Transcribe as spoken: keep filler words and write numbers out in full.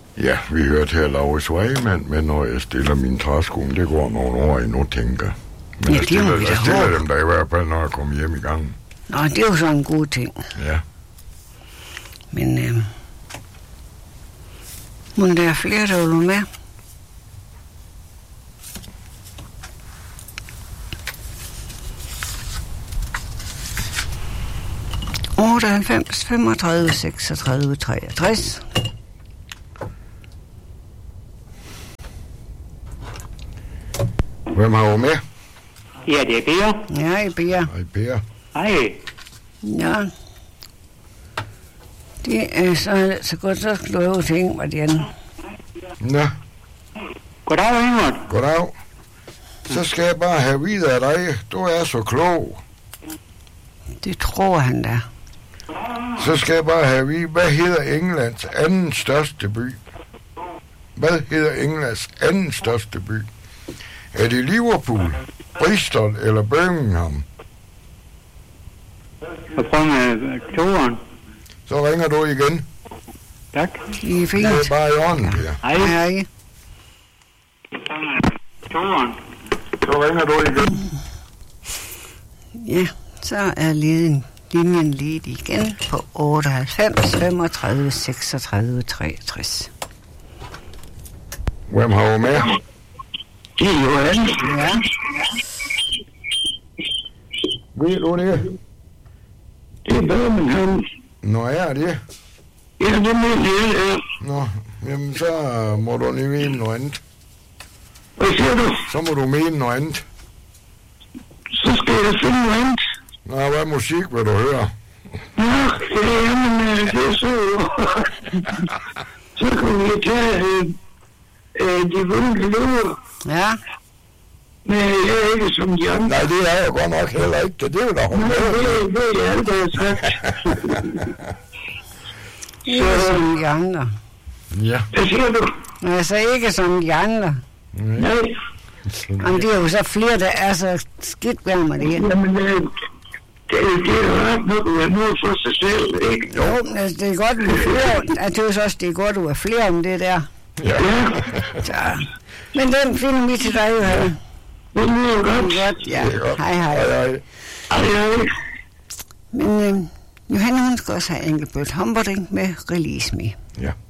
Ja, vi hørte her Laurits Vejmand, men når jeg stiller min træsko, det går nogle år endnu, tænker. Men Ja, jeg stiller, det må vi da jeg stiller håbe. dem der i hvert fald, når jeg kommer hjem i gang. Nå, det er jo sådan en god ting. Ja. Men øh, må der er flere, der vil med? otteoghalvfems, femogtredive, seksogtredive, treogtres. Hvem har du med? Ja, det er Per. Ja, I beder. Hej, Per. Hej. Ja. Det er så, så godt, så skal du øve til Ingvard igen. Nå, Goddag, Ingvard. goddag. Så skal jeg bare have videre af dig. Du er så klog. Det tror han da. Så skal jeg bare have videre, hvad hedder Englands anden største by? Hvad hedder Englands anden største by? Er det Liverpool, Bristol eller Birmingham? Jeg prøver med toeren. Så ringer du igen. Tak. Det er fint. Det er bare i orden, Per. Hej. Hej. Toeren. Så ringer du igen. Ja, så er leden, linjen ledig igen på otteoghalvfems, femogtredive, seksogtredive, treogtres. Hvem har du med? Det er Johan. Ja, Ved du det? Det er Birmingham. Nå, er det? Ja, det mener jeg, ja. Nå, jamen så må du lige mene noget andet. Hvad siger du? Så må du mene noget andet. Så skal jeg finde noget andet. Nå, hvad musik vil du høre? Nå, ja, jamen, øh, det er så jo. Så kan vi tage øh, øh, de vundne løver. ja. Men jeg er ikke som de andre. Nej, det er jeg godt nok heller ikke. Det er jo da hun Nej, med. det ved jeg aldrig har sagt. Ikke som de andre. Ja. Hvad siger du? Altså ikke som de andre. Nej. Jamen, det er jo så flere, der er så skidt værd med det. Jamen, øh, det, det er jo ret nok at være noget for sig selv, ikke? Jo, men altså, det er godt, du er flere. Jeg synes også, det er godt, du er flere om det der. Ja. Så. Men den finder vi til dig, jo her. Det lyder jo godt. Godt, ja. Det er godt. Hej, hej. Hej, hej. Ej, ej. Men øh, Johanne, hun skal også have Engelbert Humperdinck med Release Me. Ja.